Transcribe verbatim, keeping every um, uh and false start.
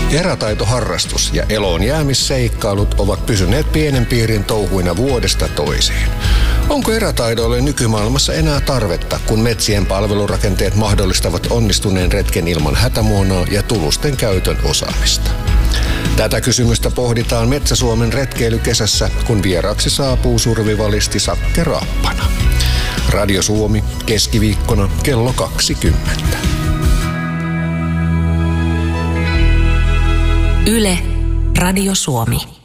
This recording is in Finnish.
Erätaitoharrastus ja eloon jäämisseikkailut ovat pysyneet pienen piirin touhuina vuodesta toiseen. Onko erätaidoille nykymaailmassa enää tarvetta, kun metsien palvelurakenteet mahdollistavat onnistuneen retken ilman hätämuonaa ja tulusten käytön osaamista? Tätä kysymystä pohditaan Metsä-Suomen retkeilykesässä, kun vieraaksi saapuu survivalisti Sakke Raappana. Radio Suomi, keskiviikkona kello kaksikymmentä. Yle, Radio Suomi.